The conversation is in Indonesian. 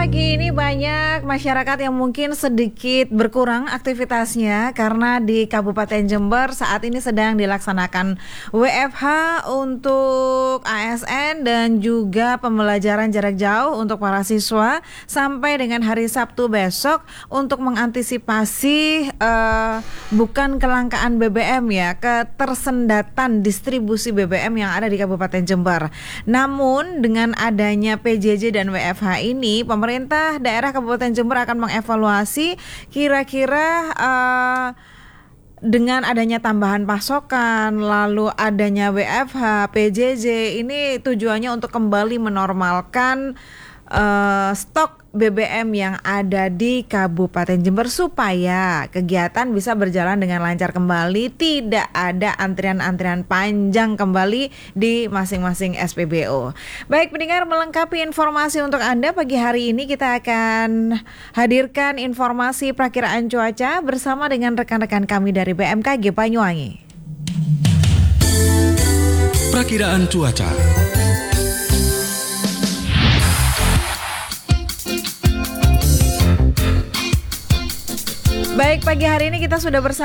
pagi ini banyak masyarakat yang mungkin sedikit berkurang aktivitasnya karena di Kabupaten Jember saat ini sedang dilaksanakan WFH untuk ASN dan juga pembelajaran jarak jauh untuk para siswa sampai dengan hari Sabtu besok untuk mengantisipasi bukan kelangkaan BBM ya, ketersendatan distribusi BBM yang ada di Kabupaten Jember. Namun dengan adanya PJJ dan WFH ini, pemerintah daerah Kabupaten Jember akan mengevaluasi kira-kira dengan adanya tambahan pasokan, lalu adanya WFH, PJJ, ini tujuannya untuk kembali menormalkan stok BBM yang ada di Kabupaten Jember supaya kegiatan bisa berjalan dengan lancar kembali, tidak ada antrian-antrian panjang kembali di masing-masing SPBU. Baik pendengar, melengkapi informasi untuk Anda pagi hari ini kita akan hadirkan informasi perakiraan cuaca bersama dengan rekan-rekan kami dari BMKG Banyuwangi. Perakiraan cuaca. Baik, pagi hari ini kita sudah bersama